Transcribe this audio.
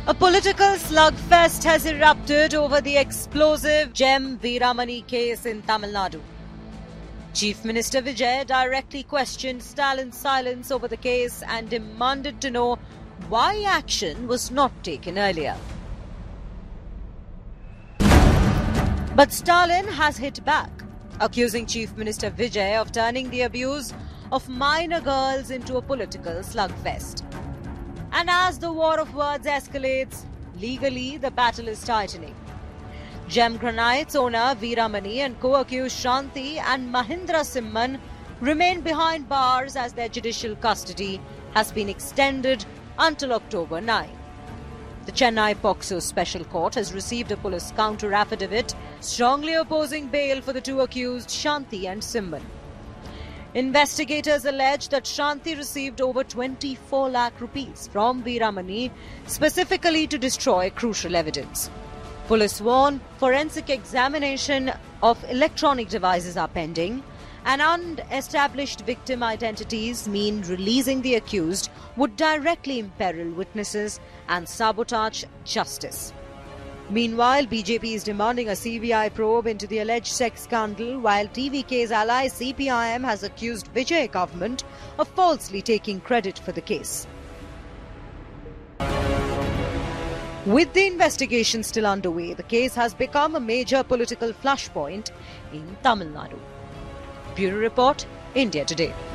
A political slugfest has erupted over the explosive Gem Veeramani case in Tamil Nadu. Chief Minister Vijay directly questioned Stalin's silence over the case and demanded to know why action was not taken earlier. But Stalin has hit back, accusing Chief Minister Vijay of turning the abuse of minor girls into a political slugfest. And as the war of words escalates, legally the battle is tightening. Gem Granites owner Veeramani and co-accused Shanti and Mahindra Simman remain behind bars as their judicial custody has been extended until October 9. The Chennai POCSO Special Court has received a police counter-affidavit strongly opposing bail for the two accused, Shanti and Simman. Investigators allege that Shanti received over 24 lakh rupees from Veeramani specifically to destroy crucial evidence. Police warn forensic examination of electronic devices are pending, and unestablished victim identities mean releasing the accused would directly imperil witnesses and sabotage justice. Meanwhile, BJP is demanding a CBI probe into the alleged sex scandal, while TVK's ally CPIM has accused Vijay government of falsely taking credit for the case. With the investigation still underway, the case has become a major political flashpoint in Tamil Nadu. Bureau Report, India Today.